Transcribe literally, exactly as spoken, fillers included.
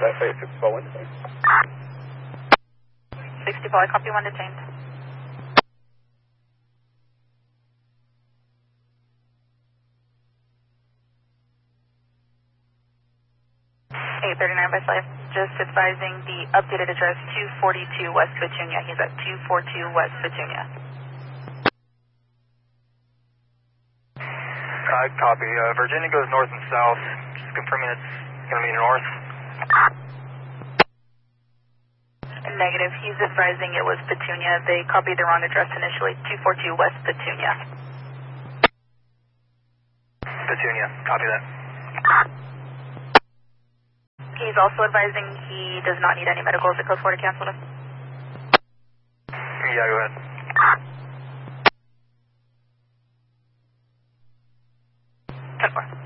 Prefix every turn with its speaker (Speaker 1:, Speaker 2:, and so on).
Speaker 1: F A sixty-four, one detained.
Speaker 2: sixty-four, I copy one detained. eight thirty-nine by five, just advising the updated address two forty-two West Petunia. He's at two forty-two West Petunia.
Speaker 3: I copy. Uh, Virginia goes north and south. Just confirming it's going to be north.
Speaker 2: Negative. He's advising it was Petunia. They copied the wrong address initially. two forty-two West Petunia.
Speaker 3: Petunia. Copy that.
Speaker 2: He's also advising he does not need any medicals at code four to cancel him.
Speaker 3: Yeah, go ahead.
Speaker 2: Code four.